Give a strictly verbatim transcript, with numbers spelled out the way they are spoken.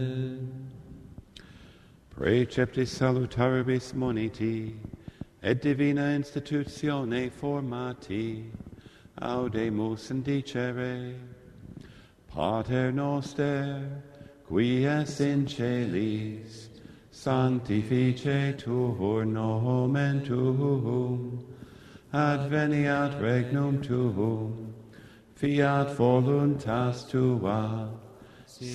Precepti salutaribus moniti, et divina institutione formati, audemus indicere. Pater noster, qui es in celis, sanctificetur nomen tuum, adveniat regnum tuum, fiat voluntas tua,